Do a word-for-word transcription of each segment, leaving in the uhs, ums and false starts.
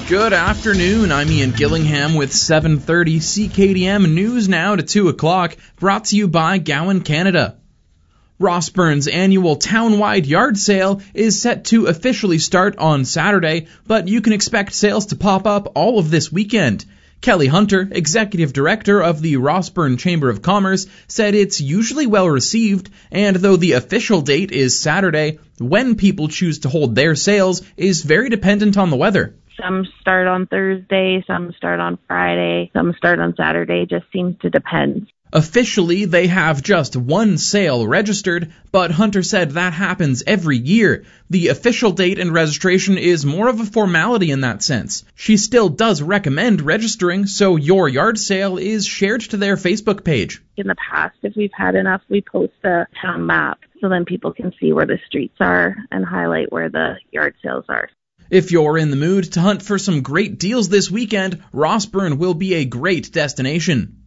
Good afternoon, I'm Ian Gillingham with seven thirty C K D M News Now to two o'clock, brought to you by Gowan Canada. Rossburn's annual town-wide yard sale is set to officially start on Saturday, but you can expect sales to pop up all of this weekend. Kelly Hunter, Executive Director of the Rossburn Chamber of Commerce, said it's usually well received, and though the official date is Saturday, when people choose to hold their sales is very dependent on the weather. Some start on Thursday, some start on Friday, some start on Saturday, just seems to depend. Officially, they have just one sale registered, but Hunter said that happens every year. The official date and registration is more of a formality in that sense. She still does recommend registering, so your yard sale is shared to their Facebook page. In the past, if we've had enough, we post a town map, so then people can see where the streets are and highlight where the yard sales are. If you're in the mood to hunt for some great deals this weekend, Rossburn will be a great destination.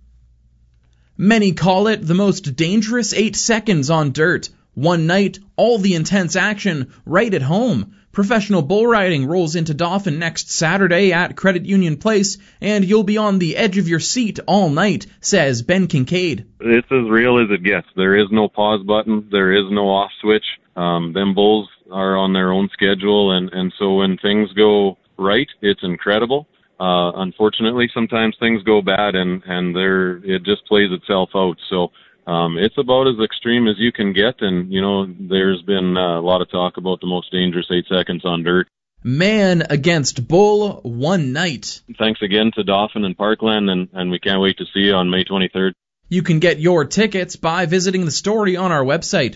Many call it the most dangerous eight seconds on dirt. One night, all the intense action, right at home. Professional bull riding rolls into Dauphin next Saturday at Credit Union Place, and you'll be on the edge of your seat all night, says Ben Kincaid. It's as real as it gets. There is no pause button. There is no off switch. Um, them bulls are on their own schedule, and, and so when things go right, it's incredible. Uh, unfortunately, sometimes things go bad, and, and there it just plays itself out. So um, it's about as extreme as you can get, and, you know, there's been uh, a lot of talk about the most dangerous eight seconds on dirt. Man against bull, one night. Thanks again to Dauphin and Parkland, and, and we can't wait to see you on May twenty-third. You can get your tickets by visiting the story on our website.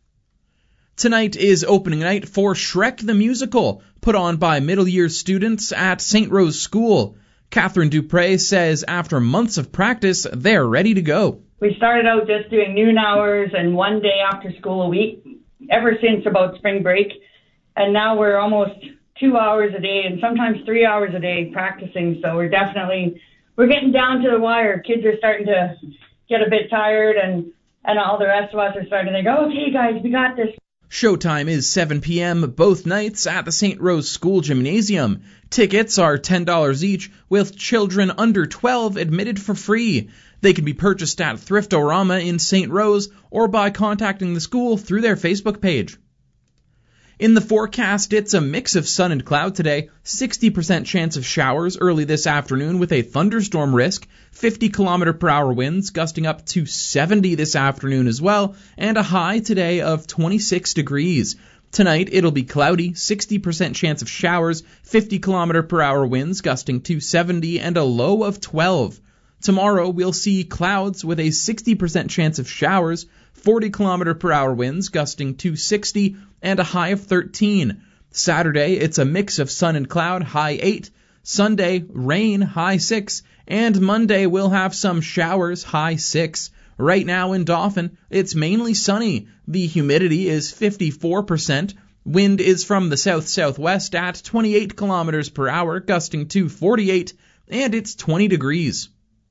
Tonight is opening night for Shrek the Musical, put on by middle year students at Saint Rose School. Catherine Dupre says after months of practice, they're ready to go. We started out just doing noon hours and one day after school a week, ever since about spring break. And now we're almost two hours a day and sometimes three hours a day practicing. So we're definitely, we're getting down to the wire. Kids are starting to get a bit tired, and, and all the rest of us are starting to go, okay, guys, we got this. Showtime is seven p.m. both nights at the Saint Rose School Gymnasium. Tickets are ten dollars each, with children under twelve admitted for free. They can be purchased at Thriftorama in Saint Rose or by contacting the school through their Facebook page. In the forecast, it's a mix of sun and cloud today, sixty percent chance of showers early this afternoon with a thunderstorm risk, fifty kilometer per hour winds gusting up to seventy this afternoon as well, and a high today of twenty-six degrees. Tonight, it'll be cloudy, sixty percent chance of showers, fifty kilometer per hour winds gusting to seventy, and a low of twelve. Tomorrow, we'll see clouds with a sixty percent chance of showers, forty kilometer per hour winds gusting to sixty, and a high of thirteen. Saturday, it's a mix of sun and cloud, high eight. Sunday, rain, high six. And Monday, we'll have some showers, high six. Right now in Dauphin, it's mainly sunny. The humidity is fifty-four percent. Wind is from the south-southwest at twenty-eight kilometers per hour, gusting to forty-eight, and it's twenty degrees.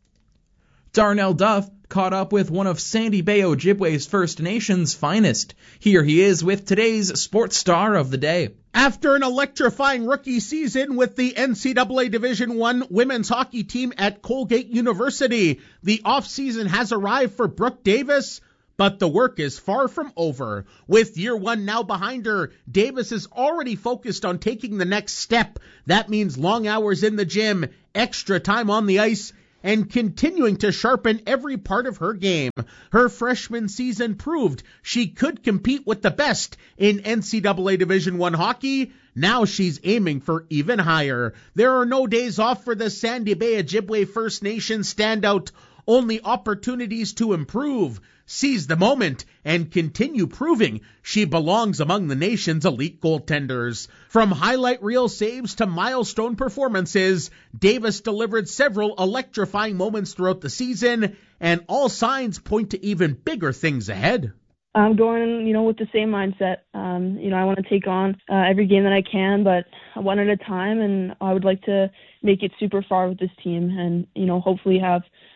Darnell Duff caught up with one of Sandy Bay Ojibwe's First Nations finest. Here he is with today's sports star of the day. After an electrifying rookie season with the N C double A Division One women's hockey team at Colgate University, the offseason has arrived for Brooke Davis, but the work is far from over. With year one now behind her, Davis is already focused on taking the next step. That means long hours in the gym, extra time on the ice, and continuing to sharpen every part of her game. Her freshman season proved she could compete with the best in N C double A Division One hockey. Now she's aiming for even higher. There are no days off for the Sandy Bay Ojibwe First Nation standout, only opportunities to improve. Seize the moment and continue proving she belongs among the nation's elite goaltenders. From highlight reel saves to milestone performances, Davis delivered several electrifying moments throughout the season, and all signs point to even bigger things ahead. I'm going, you know, with the same mindset. Um, you know, I want to take on uh, every game that I can, but one at a time, and I would like to make it super far with this team and, you know, hopefully have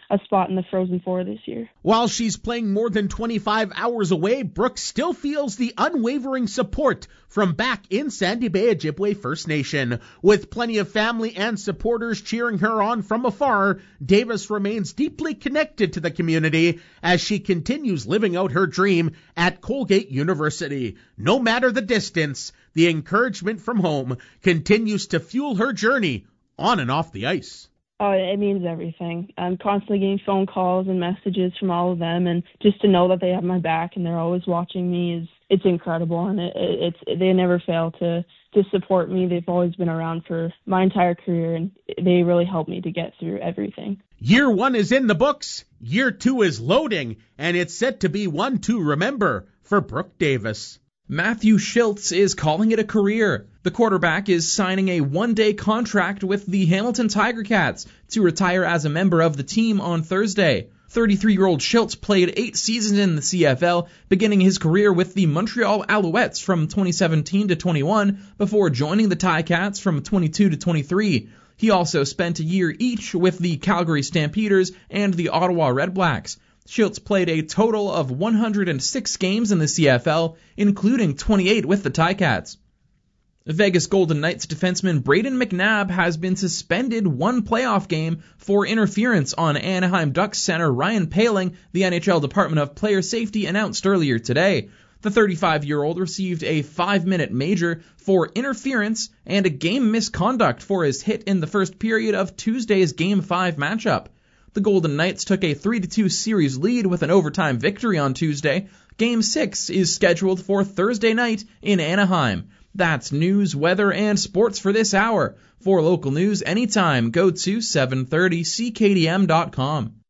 a spot in the Frozen Four this year. While she's playing more than twenty-five hours away, Brooke still feels the unwavering support from back in Sandy Bay Ojibwe First Nation. With plenty of family and supporters cheering her on from afar, Davis remains deeply connected to the community as she continues living out her dream at Colgate University. No matter the distance, the encouragement from home continues to fuel her journey on and off the ice. Oh, it means everything. I'm constantly getting phone calls and messages from all of them, and just to know that they have my back and they're always watching me is it's incredible, and it, it, it's they never fail to to support me. They've always been around for my entire career, and they really helped me to get through everything. Year one is in the books. Year two is loading, and it's set to be one to remember for Brooke Davis. Matthew Shiltz is calling it a career. The quarterback is signing a one-day contract with the Hamilton Tiger Cats to retire as a member of the team on Thursday. thirty-three-year-old Shiltz played eight seasons in the C F L, beginning his career with the Montreal Alouettes from twenty seventeen to twenty-one before joining the Ticats from twenty-two to twenty-three. He also spent a year each with the Calgary Stampeders and the Ottawa Redblacks. Shiltz played a total of one hundred six games in the C F L, including twenty-eight with the Ticats. Vegas Golden Knights defenseman Brayden McNabb has been suspended one playoff game for interference on Anaheim Ducks center Ryan Poehling, the N H L Department of Player Safety announced earlier today. The thirty-five-year-old received a five-minute major for interference and a game misconduct for his hit in the first period of Tuesday's Game five matchup. The Golden Knights took a three to two series lead with an overtime victory on Tuesday. Game six is scheduled for Thursday night in Anaheim. That's news, weather, and sports for this hour. For local news anytime, go to seven thirty C K D M dot com.